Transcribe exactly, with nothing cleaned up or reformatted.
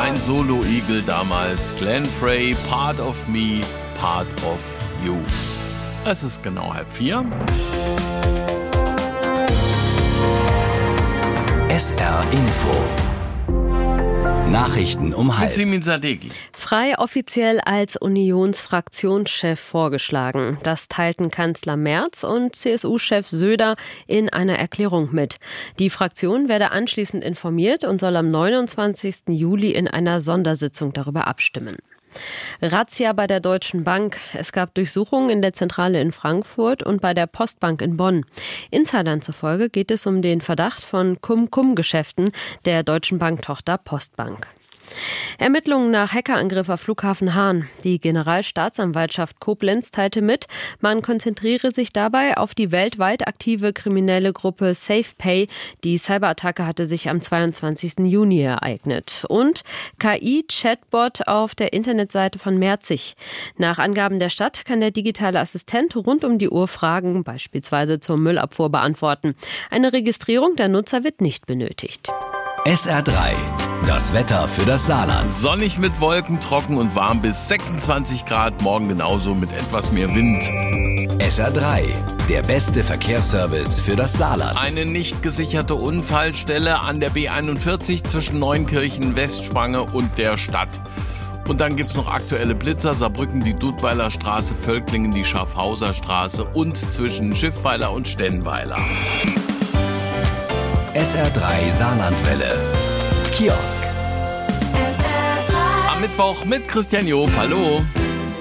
Ein Solo-Igel damals, Glenn Frey, Part of Me, Part of You. Es ist genau halb vier. S R Info. Nachrichten um halb. Mit Simin Sadeghi. Frey offiziell als Unionsfraktionschef vorgeschlagen. Das teilten Kanzler Merz und C S U-Chef Söder in einer Erklärung mit. Die Fraktion werde anschließend informiert und soll am neunundzwanzigsten Juli in einer Sondersitzung darüber abstimmen. Razzia bei der Deutschen Bank. Es gab Durchsuchungen in der Zentrale in Frankfurt und bei der Postbank in Bonn. Insidern zufolge geht es um den Verdacht von Cum-Cum-Geschäften der Deutschen Bank-Tochter Postbank. Ermittlungen nach Hackerangriff auf Flughafen Hahn. Die Generalstaatsanwaltschaft Koblenz teilte mit, man konzentriere sich dabei auf die weltweit aktive kriminelle Gruppe SafePay. Die Cyberattacke hatte sich am zweiundzwanzigsten Juni ereignet. Und K I-Chatbot auf der Internetseite von Merzig. Nach Angaben der Stadt kann der digitale Assistent rund um die Uhr Fragen, beispielsweise zur Müllabfuhr, beantworten. Eine Registrierung der Nutzer wird nicht benötigt. S R drei. Das Wetter für das Saarland. Sonnig mit Wolken, trocken und warm bis sechsundzwanzig Grad. Morgen genauso mit etwas mehr Wind. S R drei. Der beste Verkehrsservice für das Saarland. Eine nicht gesicherte Unfallstelle an der B einundvierzig zwischen Neunkirchen, Westspange und der Stadt. Und dann gibt's noch aktuelle Blitzer, Saarbrücken, die Dudweiler Straße, Völklingen, die Schaffhauser Straße und zwischen Schiffweiler und Stenweiler. S R drei Saarlandwelle. Kiosk. Am Mittwoch mit Christian Job. Hallo.